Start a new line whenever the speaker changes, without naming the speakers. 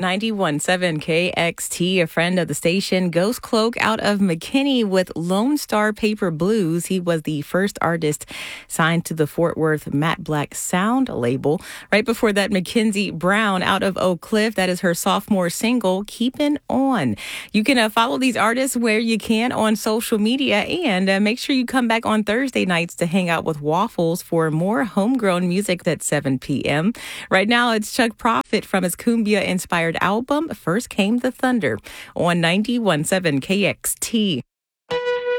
91.7 KXT, a friend of the station, Ghost Cloak out of McKinney with Lone Star Paper Blues. He was the first artist signed to the Fort Worth Matte Black Sound label. Right before that, Mackenzie Brown out of Oak Cliff. That is her sophomore single, Keepin' On. You can follow these artists where you can on social media, and make sure you come back on Thursday nights to hang out with Waffles for more homegrown music at 7 p.m. Right now, it's Chuck Prophet from his Cumbia-inspired album, First Came the Thunder, on 91.7 KXT.